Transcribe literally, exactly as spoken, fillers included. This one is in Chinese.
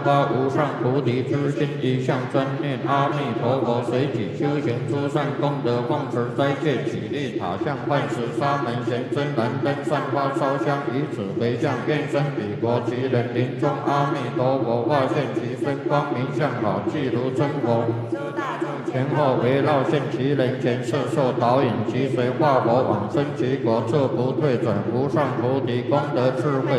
发无上菩提之心，一向专念阿弥陀佛，随己修行诸善功德，奉持斋戒，起立塔像，幻石沙门贤真燃灯，散花烧香，以此为相，愿生彼国其人临终，阿弥陀佛化现其身，光明相好，即如真佛。前后围绕现其人前，摄受导引其随，化佛往生其国，彻不退转，无上菩提功德智慧。